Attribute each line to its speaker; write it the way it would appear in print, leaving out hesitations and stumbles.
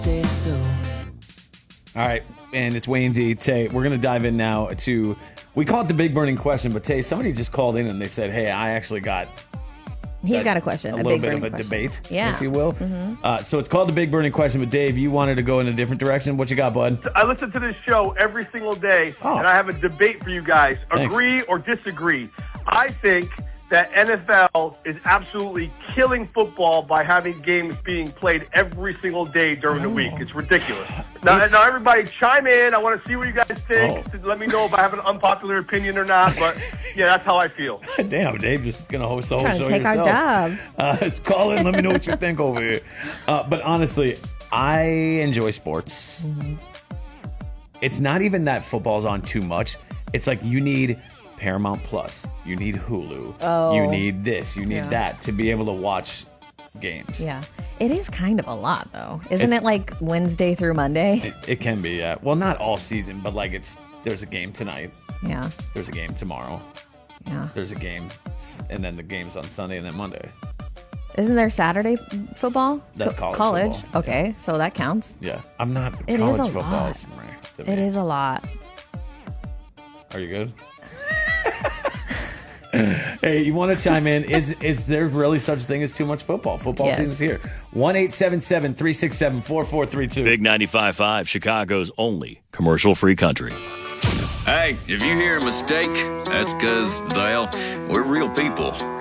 Speaker 1: Say so.
Speaker 2: All right, and it's Wayne D. Tay. We're going to dive in now to, we call it the big burning question, but Tay, somebody just called in and they said, hey, I actually got
Speaker 3: He's got a question.
Speaker 2: A
Speaker 3: big
Speaker 2: little bit of a
Speaker 3: question.
Speaker 2: debate,
Speaker 3: Yeah.
Speaker 2: if you will. Mm-hmm. So it's called the big burning question, but Dave, you wanted to go in a different direction. What you got, bud?
Speaker 4: I listen to this show every single day, and I have a debate for you guys.
Speaker 2: Thanks.
Speaker 4: Agree or disagree? I think that NFL is absolutely killing football by having games being played every single day during the week. It's ridiculous. Now, everybody chime in. I want to see what you guys think. Let me know if I have an unpopular opinion or not. But, yeah, that's how I feel.
Speaker 2: Damn, Dave, just going to host the whole show
Speaker 3: Trying to take
Speaker 2: yourself.
Speaker 3: our job.
Speaker 2: Call in. Let me know what you think over here. But honestly, I enjoy sports.
Speaker 3: Mm-hmm.
Speaker 2: It's not even that football's on too much. It's like you need Paramount Plus. You need Hulu.
Speaker 3: Oh.
Speaker 2: You need this. You need that to be able to watch games.
Speaker 3: Yeah. It is kind of a lot, though. Isn't it like Wednesday through Monday?
Speaker 2: It can be, yeah. Well, not all season, but like there's a game tonight.
Speaker 3: Yeah.
Speaker 2: There's a game tomorrow.
Speaker 3: Yeah.
Speaker 2: There's a game, and then the game's on Sunday and then Monday.
Speaker 3: Isn't there Saturday football?
Speaker 2: That's college football.
Speaker 3: Okay, so that counts.
Speaker 2: Yeah. I'm not.
Speaker 3: It
Speaker 2: college
Speaker 3: is a
Speaker 2: football
Speaker 3: lot.
Speaker 2: is meh to me.
Speaker 3: It is a lot.
Speaker 2: Are you good? Hey, you want to chime in? Is there really such a thing as too much football? Football season's here. 1-877-367-4432.
Speaker 5: Big 95.5, Chicago's only commercial-free country.
Speaker 6: Hey, if you hear a mistake, that's because, well, we're real people.